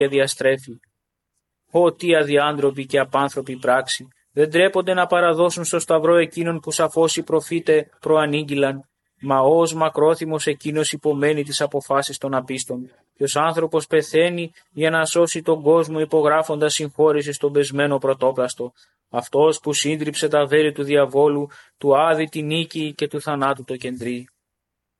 διαστρέφει. Ω τι αδιάντροπη και απάνθρωπη πράξη, δεν τρέπονται να παραδώσουν στο σταυρό εκείνον που σαφώς οι προφήτε προανήγγυλαν, μα ως μακρόθυμος εκείνος υπομένει τις αποφάσεις των απίστων. Ποιος άνθρωπος πεθαίνει για να σώσει τον κόσμο υπογράφοντας συγχώρηση στον πεσμένο πρωτόπλαστο, αυτός που σύντριψε τα βέρη του διαβόλου, του άδη τη νίκη και του θανάτου το κεντρί.